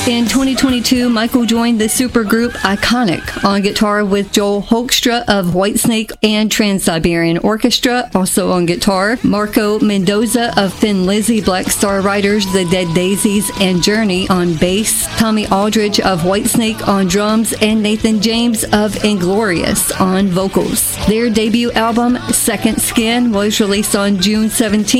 In 2022, Michael joined the supergroup Iconic on guitar with Joel Hoekstra of Whitesnake and Trans-Siberian Orchestra, also on guitar, Marco Mendoza of Thin Lizzy, Black Star Riders, The Dead Daisies, and Journey on bass, Tommy Aldridge of Whitesnake on drums, and Nathan James of Inglorious on vocals. Their debut album, Second Skin, was released on June 17th.